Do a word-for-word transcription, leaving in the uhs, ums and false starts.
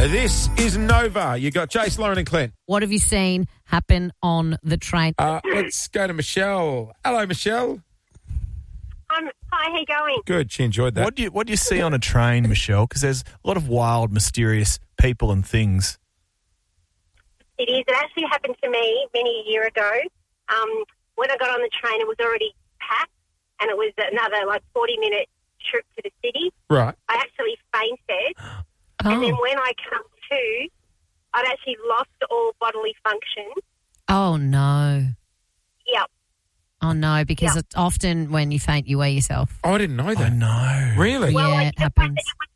This is Nova. You got Jace, Lauren and Clint. What have you seen happen on the train? Uh, let's go to Michelle. Hello, Michelle. Um, hi, how you going? Good. She enjoyed that. What do you What do you see on a train, Michelle? Because there's a lot of wild, mysterious people and things. It is. It actually happened to me many a year ago. Um, when I got on the train, it was already packed, and it was another like forty-minute trip to the city. Right. I actually fainted, Oh. and then when I come to, I'd actually lost all bodily function. Oh, no. Yep. Oh, no, because Yeah. it's often when you faint, you weigh yourself. Oh, I didn't know I that. know. Really? Yeah, Well, it it, was, happens. it was